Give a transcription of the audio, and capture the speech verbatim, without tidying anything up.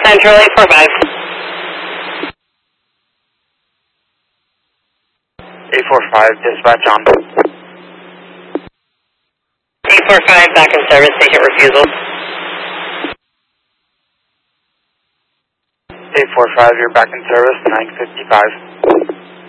Central eight four five. eight four five, dispatch on. eight four five, back in service, patient refusal. eight four five, you're back in service, nine fifty-five.